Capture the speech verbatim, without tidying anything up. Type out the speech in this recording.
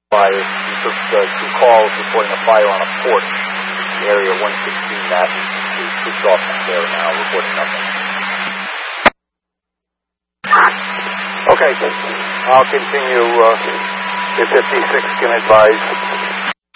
Fire. We took uh, two calls reporting a fire on a porch, the area one sixteen Matheson Street. Switched off from there now, reporting nothing. Okay, I'll continue. Uh, if fifty-six can advise.